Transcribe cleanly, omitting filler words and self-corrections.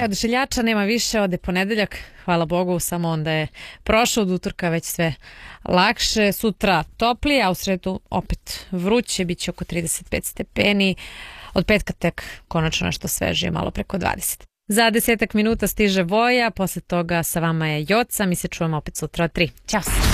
oduševljača nema više, ode ponedeljak, hvala Bogu, samo onda je prošao, od utorka već sve lakše, sutra toplije, a u sredu opet vruće, bit će oko 35 stepeni, od petka tek konačno nešto svežije, malo preko 20. Za 10 minuta stiže Voja, posle toga sa vama je Joca, mi se čujemo opet sutra od 3. Ćao!